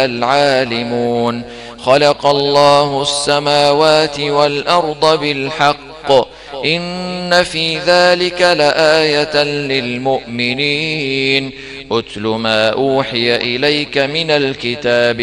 العالمون. خلق الله السماوات والأرض بالحق إن في ذلك لآية للمؤمنين. أتل ما أوحي إليك من الكتاب